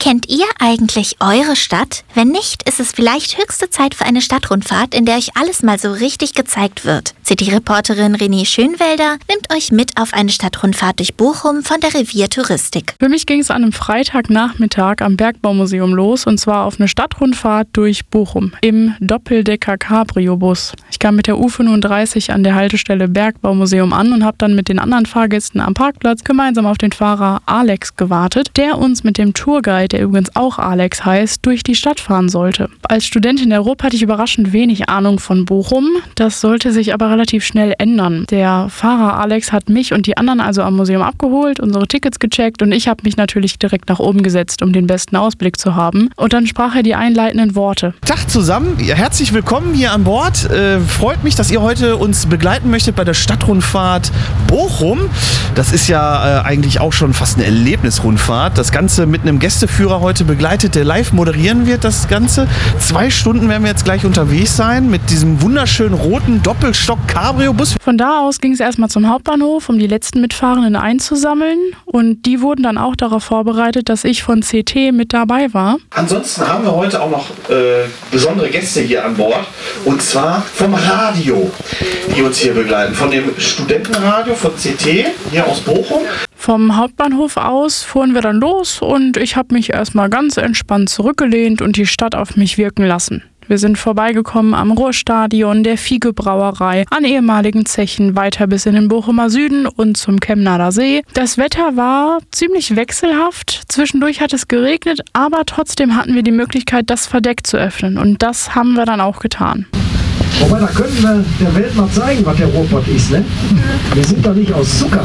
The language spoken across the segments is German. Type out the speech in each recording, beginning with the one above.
Kennt ihr eigentlich eure Stadt? Wenn nicht, ist es vielleicht höchste Zeit für eine Stadtrundfahrt, in der euch alles mal so richtig gezeigt wird. City-Reporterin René Schönwelder nimmt euch mit auf eine Stadtrundfahrt durch Bochum von der Revier Touristik. Für mich ging es an einem Freitagnachmittag am Bergbaumuseum los, und zwar auf eine Stadtrundfahrt durch Bochum im Doppeldecker-Cabrio-Bus. Ich kam mit der U35 an der Haltestelle Bergbaumuseum an und habe dann mit den anderen Fahrgästen am Parkplatz gemeinsam auf den Fahrer Alex gewartet, der uns mit dem Tourguide, der übrigens auch Alex heißt, durch die Stadt fahren sollte. Als Studentin der RUP hatte ich überraschend wenig Ahnung von Bochum. Das sollte sich aber relativ schnell ändern. Der Fahrer Alex hat mich und die anderen also am Museum abgeholt, unsere Tickets gecheckt und ich habe mich natürlich direkt nach oben gesetzt, um den besten Ausblick zu haben. Und dann sprach er die einleitenden Worte. Tag zusammen, herzlich willkommen hier an Bord. Freut mich, dass ihr heute uns begleiten möchtet bei der Stadtrundfahrt Bochum. Das ist ja eigentlich auch schon fast eine Erlebnisrundfahrt. Das Ganze mit einem Gästeführer heute begleitet, der live moderieren wird, das Ganze. 2 Stunden werden wir jetzt gleich unterwegs sein mit diesem wunderschönen roten Doppelstock-Cabrio-Bus. Von da aus ging es erstmal zum Hauptbahnhof, um die letzten Mitfahrenden einzusammeln. Und die wurden dann auch darauf vorbereitet, dass ich von CT mit dabei war. Ansonsten haben wir heute auch noch besondere Gäste hier an Bord. Und zwar vom Radio, die uns hier begleiten. Von dem Studentenradio von CT hier aus Bochum. Vom Hauptbahnhof aus fuhren wir dann los und ich habe mich erstmal ganz entspannt zurückgelehnt und die Stadt auf mich wirken lassen. Wir sind vorbeigekommen am Ruhrstadion, der Fiege-Brauerei, an ehemaligen Zechen, weiter bis in den Bochumer Süden und zum Chemnader See. Das Wetter war ziemlich wechselhaft. Zwischendurch hat es geregnet, aber trotzdem hatten wir die Möglichkeit, das Verdeck zu öffnen. Und das haben wir dann auch getan. Wobei, da könnten wir der Welt mal zeigen, was der Ruhrpott ist, ne? Wir sind doch nicht aus Zucker.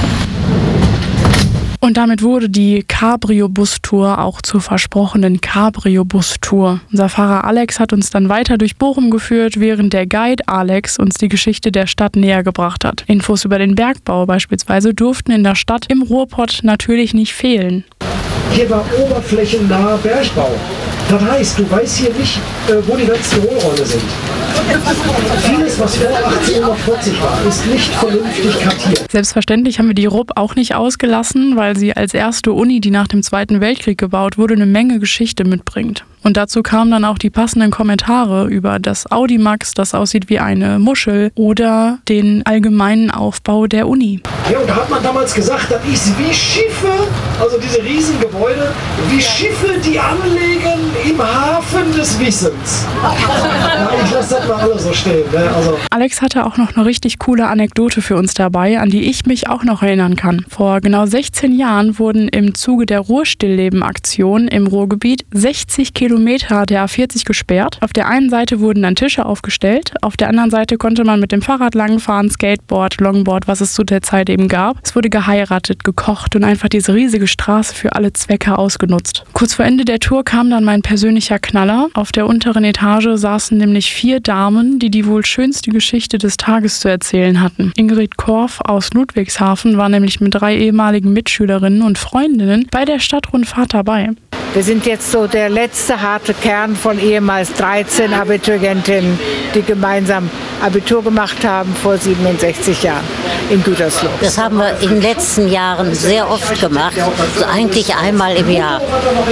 Und damit wurde die Cabrio-Bus-Tour auch zur versprochenen Cabrio-Bus-Tour. Unser Fahrer Alex hat uns dann weiter durch Bochum geführt, während der Guide Alex uns die Geschichte der Stadt näher gebracht hat. Infos über den Bergbau beispielsweise durften in der Stadt im Ruhrpott natürlich nicht fehlen. Hier war oberflächennaher Bergbau. Das heißt, du weißt hier nicht, wo die letzten Hohlräume sind. Vieles, was vor 1840 war, ist nicht vernünftig kartiert. Selbstverständlich haben wir die RUP auch nicht ausgelassen, weil sie als erste Uni, die nach dem Zweiten Weltkrieg gebaut wurde, eine Menge Geschichte mitbringt. Und dazu kamen dann auch die passenden Kommentare über das Audimax, das aussieht wie eine Muschel, oder den allgemeinen Aufbau der Uni. Ja, und da hat man damals gesagt, das ist wie Schiffe, also diese Riesengebäude, wie Schiffe, die anlegen im Hafen des Wissens. Ja, ich lasse das mal alle so stehen. Ne? Also. Alex hatte auch noch eine richtig coole Anekdote für uns dabei, an die ich mich auch noch erinnern kann. Vor genau 16 Jahren wurden im Zuge der Ruhrstillleben-Aktion im Ruhrgebiet 60 Kilometer der A40 gesperrt. Auf der einen Seite wurden dann Tische aufgestellt, auf der anderen Seite konnte man mit dem Fahrrad langfahren, Skateboard, Longboard, was es zu der Zeit eben gab. Es wurde geheiratet, gekocht und einfach diese riesige Straße für alle Zwecke ausgenutzt. Kurz vor Ende der Tour kam dann mein persönlicher Knaller. Auf der unteren Etage saßen nämlich 4 Damen, die wohl schönste Geschichte des Tages zu erzählen hatten. Ingrid Korff aus Ludwigshafen war nämlich mit 3 ehemaligen Mitschülerinnen und Freundinnen bei der Stadtrundfahrt dabei. Wir sind jetzt so der letzte harte Kern von ehemals 13 Abiturientinnen, die gemeinsam Abitur gemacht haben vor 67 Jahren in Gütersloh. Das haben wir in den letzten Jahren sehr oft gemacht, so eigentlich einmal im Jahr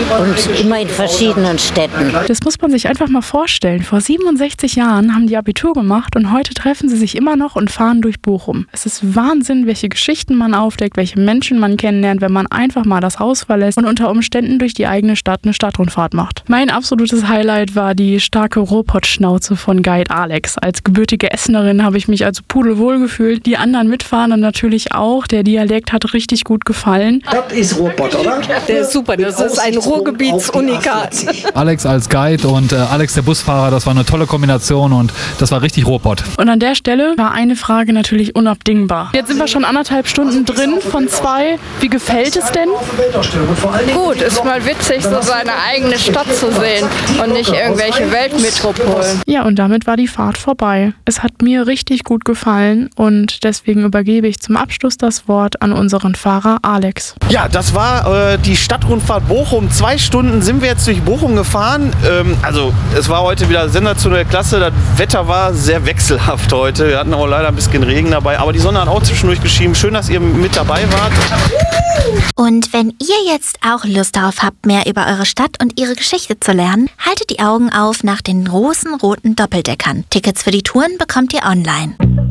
und immer in verschiedenen Städten. Das muss man sich einfach mal vorstellen. Vor 67 Jahren haben die Abitur gemacht und heute treffen sie sich immer noch und fahren durch Bochum. Es ist Wahnsinn, welche Geschichten man aufdeckt, welche Menschen man kennenlernt, wenn man einfach mal das Haus verlässt und unter Umständen durch die eigene Stadt eine Stadtrundfahrt macht. Mein absolutes Highlight war die starke Ruhrpott-Schnauze von Guide Alex. Als gebürtige Essenerin habe ich mich also pudelwohl gefühlt. Die anderen Mitfahrenden natürlich auch. Der Dialekt hat richtig gut gefallen. Das ist Ruhrpott, oder? Der ist super, das ist ein Ruhrgebietsunikat. Alex als Guide und Alex der Busfahrer, das war eine tolle Kombination und das war richtig Ruhrpott. Und an der Stelle war eine Frage natürlich unabdingbar. Jetzt sind wir schon 1,5 Stunden drin von 2. Wie gefällt es denn? Gut, ist mal witzig, so seine eigene Stadt zu sehen und nicht irgendwelche Weltmetropolen. Ja, und damit war die Fahrt vorbei. Es hat mir richtig gut gefallen und deswegen übergebe ich zum Abschluss das Wort an unseren Fahrer Alex. Ja, das war die Stadtrundfahrt Bochum. 2 Stunden sind wir jetzt durch Bochum gefahren. Also es war heute wieder sensationell klasse. Das Wetter war sehr wechselhaft heute. Wir hatten auch leider ein bisschen Regen dabei, aber die Sonne hat auch zwischendurch geschienen. Schön, dass ihr mit dabei wart. Und wenn ihr jetzt auch Lust darauf habt, mehr über eure Stadt und ihre Geschichte zu lernen, haltet die Augen auf nach den großen roten Doppeldeckern. Tickets für die Touren bekommt ihr online.